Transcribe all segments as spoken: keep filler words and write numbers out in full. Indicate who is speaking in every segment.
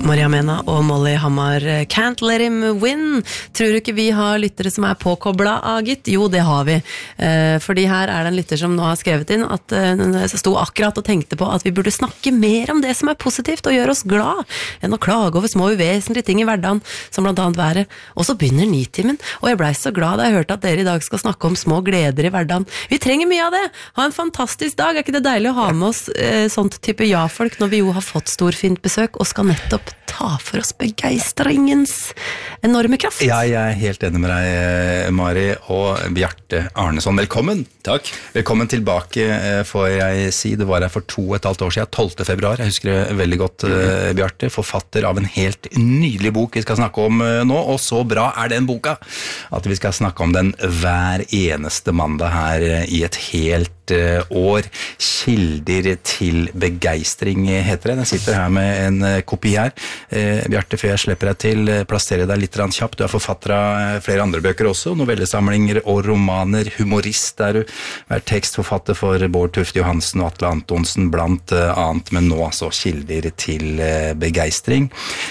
Speaker 1: Maria Mena og Molly Hammar, Can't Let Him Win. Tror du ikke vi har lyttere som er påkoblet, Agit? Jo, det har vi. Eh, fordi her er det en lytter som nå har skrevet inn at eh, sto akkurat og tenkte på at vi burde snakke mer om det som er positivt og gjøre oss glad, enn å klage over små uvesentlige ting i hverdagen, som blant annet været. Og så begynner nitimen, og jeg ble så glad da jeg hørte at dere i dag skal snakke om små gleder i hverdagen. Vi trenger mye av det! Ha en fantastisk dag! Er ikke det deilig å ha med oss eh, sånt type ja-folk når vi jo har fått storfint besøk og skal nettopp ta for oss begeistringens enorme kraft?
Speaker 2: Ja, jeg er helt enig med deg, Mari, og Bjarte Arneson. Velkommen!
Speaker 3: Takk.
Speaker 2: Velkommen tilbake, får jeg si. Det var her for to og et halvt år siden, tolvte februar. Jeg husker det veldig godt, mm. Bjarte. Forfatter av en helt nydelig bok vi skal snakke om nå, og så bra er den boka at vi skal snakke om den hver eneste mandag her i et helt år. Kilder til begeistring heter det. Den sitter her med en kopi her. Eh, Bjarte, før jeg slipper deg til, plasserer deg litt kjapt. Du er forfatter av flere andre bøker også, novellesamlinger og romaner, humorist er du, er tekstforfatter for Bård Tufte Johansen og Atle Antonsen blant annet, men nå altså kilder til begeistring.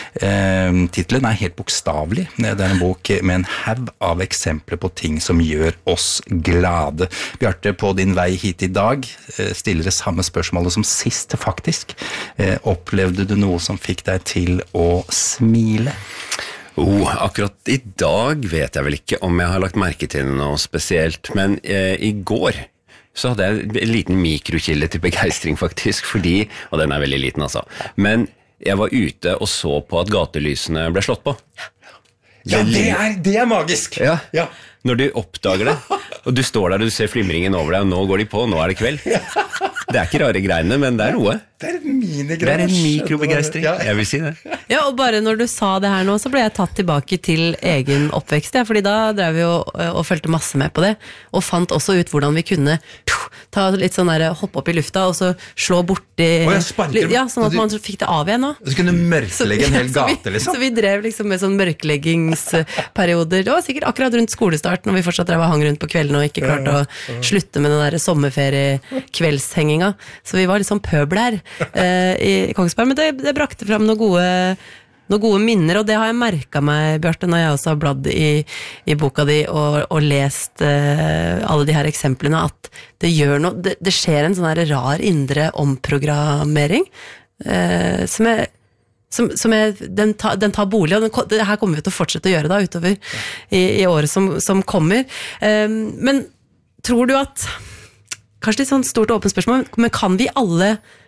Speaker 2: Eh, titlen er helt bokstavelig. Det er en bok med en haug av eksempler på ting som gjør oss glade. Bjarte, på din vei hit i dag stiller det samme spørsmålet som sist, faktisk. Eh, opplevde du noe som fikk deg til å smile?
Speaker 3: Oh, akkurat i dag vet jeg vel ikke om jeg har lagt merke til noe spesielt, men eh, i går så hadde jeg en liten mikrokilde til begeistring faktisk, fordi, og den er veldig liten altså, men jeg var ute og så på at gatelysene ble slått på.
Speaker 2: Ja, det er, det er magisk!
Speaker 3: Ja.
Speaker 2: Ja.
Speaker 3: Når du oppdager det, og du står der og du ser flimringen over deg, og nå går de på, nå er det kveld. Det er ikke rare greiene, men det er noe.
Speaker 2: Det er en minigrasj.
Speaker 3: Det er en mikrobegeistring, ja. Jeg vil si det.
Speaker 1: Ja, og bare når du sa det her nå, så ble jeg tatt tilbake til egen oppvekst, ja, fordi da drev vi jo og følte masse med på det, og fant også ut hvordan vi kunne ta litt sånn der, hoppe opp i lufta, og så slå borti,
Speaker 2: oh, jeg
Speaker 1: ja, sånn at man fikk det av igjen nå.
Speaker 2: Så kunne du mørklegge en hel gate, liksom.
Speaker 1: Så vi drev liksom med sånn mørkleggingsperioder. Det var sikkert akkurat rundt skolestart, når vi fortsatt drev og hang rundt på kvelden og ikke klarte å slutte med den der sommerferie-kveldshenginga. Så vi var litt sånn pøbler eh, i Kongsberg, men det, det brakte frem noen gode, noen gode minner, og det har jeg merket meg, Bjarte, når jeg også har bladd i, i boka di og, og lest eh, alle de her eksemplene, at det gjør noe, det, det skjer en sånn her rar indre omprogrammering, eh, som jeg Som, som er, den, ta, den tar bolig, og den, det her kommer vi til å fortsette å gjøre da, utover i, i året som, som kommer. Um, men tror du at, kanskje litt sånn stort og åpent spørsmål, men kan vi alle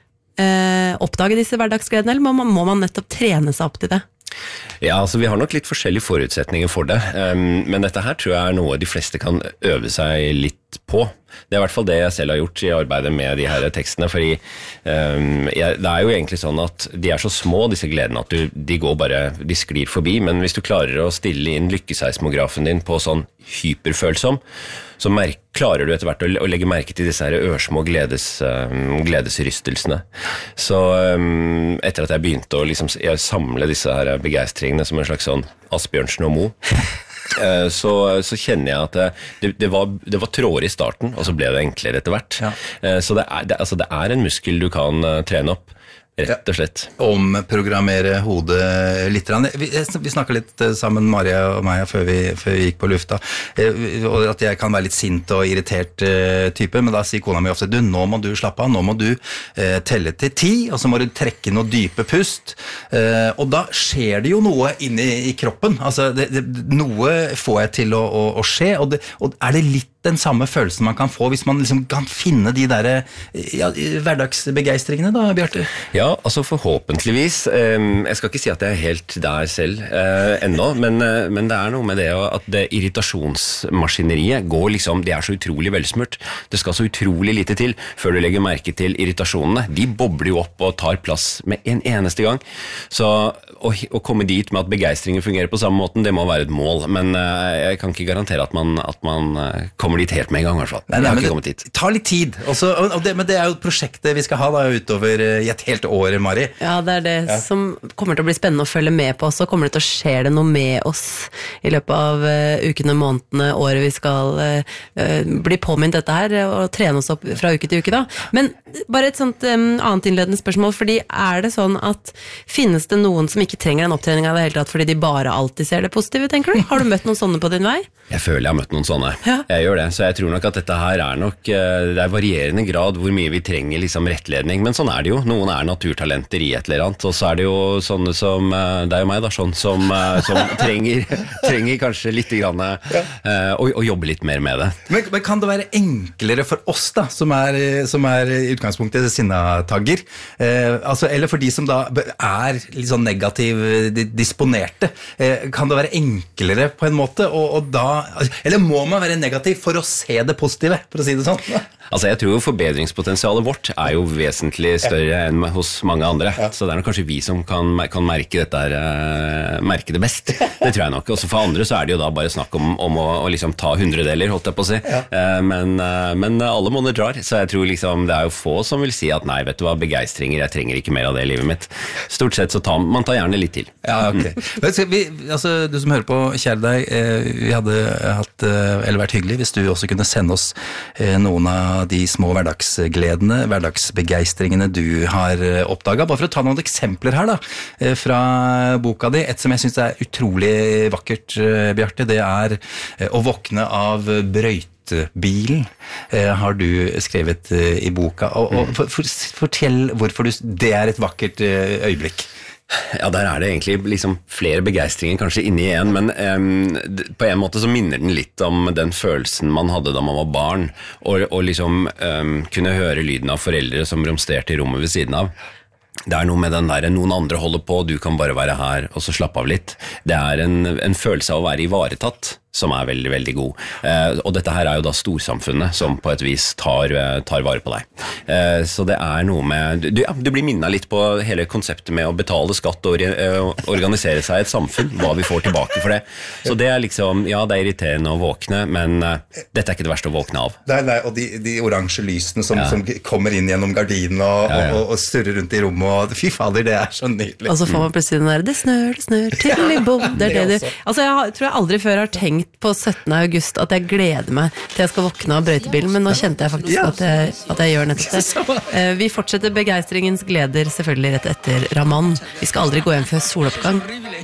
Speaker 1: uh, oppdage disse hverdagsgledene, eller må man, må man nettopp trene seg opp til det?
Speaker 3: Ja, altså vi har nok litt forskjellige forutsetninger for det, um, men dette her tror jeg er noe de fleste kan øve seg litt på. Det er i hvert fall det jeg selv har gjort i arbeidet med de her tekstene, fordi um, jeg, det er jo egentlig sånn at de er så små, disse gledene, at du, de går bare, de sklir forbi, men hvis du klarer å stille inn lykkeseismografen din på sånn hyperfølsom, så merk, klarer du etter hvert å, å legge merke til disse her ørsmå gledes, um, gledesrystelsene. Så um, etter at jeg begynte å liksom, jeg samle disse her begeistringene som en slags sånn Asbjørnsen og Mo, Så, så kjenner jeg at det, det, var, det var trådere i starten, og så ble det enklere etter hvert. Ja. Så det er, det, altså det er en muskel du kan trene opp, rett og slett.
Speaker 2: Ja, omprogrammere hodet litt. Vi, vi snakket litt sammen, Maria og meg, før vi, før vi gikk på lufta, og at jeg kan være litt sint og irritert type, men da sier kona mi ofte, du, nå må du slappe av, nå må du eh, telle til ti, og så må du trekke noe dype pust, eh, og da skjer det jo noe inne i, i kroppen, altså det, det, noe får jeg til å, å, å skje, og, det, og er det litt den samme følelsen man kan få hvis man liksom kan finne de der ja, hverdagsbegeistringene da, Bjarte?
Speaker 3: Ja, altså forhåpentligvis. Jeg skal ikke si at jeg er helt der selv eh, ennå, men, men det er noe med det at det irritasjonsmaskineriet går liksom, det er så utrolig velsmurt. Det skal så utrolig lite til før du legger merke til irritasjonene. De bobler jo opp og tar plass med en eneste gang. Så å, å komme dit med at begeistringen fungerer på samme måten, det må være et mål, men eh, jeg kan ikke garantere at man, at man kommer kommer dit helt med en gang, i hvert fall.
Speaker 2: Nei, nei,
Speaker 3: jeg har
Speaker 2: men
Speaker 3: ikke
Speaker 2: det
Speaker 3: kommet dit.
Speaker 2: tar litt tid. Også, og det, men det er jo prosjektet vi skal ha da, utover i et helt år, Mari.
Speaker 1: Ja, det er det ja. som kommer til å bli spennende å følge med på også. Kommer det til å skje det noe med oss i løpet av uh, ukene, månedene, året vi skal uh, uh, bli påminnet dette her, og trene oss opp fra uke til uke da. Men bare et sånt um, annet innledende spørsmål, fordi er det sånn at finnes det noen som ikke trenger den opptreningen av det hele tatt, fordi de bare alltid ser det positive, tenker du? Har du møtt noen sånne på din vei?
Speaker 3: Jeg føler jeg har møtt noen sånne.
Speaker 1: Ja.
Speaker 3: Jeg gjør det, så jeg tror nok at dette her er nok, det er varierende grad hvor mye vi trenger liksom rettledning, men sånn er det jo. Noen er naturtalenter i et eller annet, og så er det jo sånne som, det er jo meg da, sånn som, som trenger, trenger kanskje litt grann ja. å, å jobbe litt mer med det.
Speaker 2: Men, men kan det være enklere for oss da, som er, som er i utgangspunktet sinnatagger, eh, altså, eller for de som da er litt sånn negativ disponerte, eh, kan det være enklere på en måte, og, og da eller må man være negativ for å se det positive, for å si det sånn?
Speaker 3: Altså jeg tror jo forbedringspotensialet vårt er jo vesentlig større enn hos mange andre, ja. Så det er nok kanskje vi som kan, kan merke dette her, uh, merke det best. Det tror jeg nok. Også for andre så er det jo da bare snakk om, om å, å liksom ta hundredeler, holdt jeg på å si. Ja. Uh, men, uh, men alle måneder drar, så jeg tror liksom det er jo få som vil si at nei, vet du hva, begeistringer, jeg trenger ikke mer av det i livet mitt. Stort sett så tar man tar gjerne litt til.
Speaker 2: Ja, ok. Men vi, altså, du som hører på, kjære deg, eh, vi hadde hatt, eh, eller vært hyggelig hvis du også kunne sende oss eh, noen av de små hverdagsgledene, hverdagsbegeistringene du har oppdaget. Bare for å ta noen eksempler her da, fra boka di. Et som jeg synes er utrolig vakkert, Bjarte, det er å våkne av brøytebilen, har du skrevet i boka. Og, og for, for, fortell hvorfor du, det er et vakkert øyeblikk.
Speaker 3: Ja, der er det egentlig liksom flere begeistringer kanskje inni en, men um, på en måte så minner den litt om den følelsen man hadde da man var barn, og, og liksom um, kunne høre lyden av foreldre som romsterte i rommet ved siden av. Det er noe med den der, noen andre holder på, du kan bare være her, og så slappe av litt. Det er en, en følelse av å være ivaretatt, som er veldig, veldig god. Eh, og dette her er jo da storsamfunnet som på et vis tar, tar vare på deg. Eh, så det er noe med, du, ja, du blir minnet litt på hele konseptet med å betale skatt og uh, organisere seg i et samfunn, hva vi får tilbake for det. Så det er liksom, ja, det er irriterende å våkne, men uh, dette er ikke det verste å våkne av.
Speaker 2: Nei, nei, og de, de oransje lysene som, ja. som kommer inn gjennom gardinen og, ja, ja. og, og surrer rundt i rommet, og fy fader, det er så nydelig.
Speaker 1: Og så får man plutselig den der, det snør, det snør, til i bom, det er det du... Altså, jeg har, tror jeg aldri før har tenkt på syttende august at jeg gleder meg til jeg skal våkne av brøytebilen, men nå kjente jeg faktisk at jeg, at jeg gjør nettopp det. Vi fortsetter begeistringens gleder selvfølgelig rett etter Raman. Vi skal aldri gå hjem før soloppgang.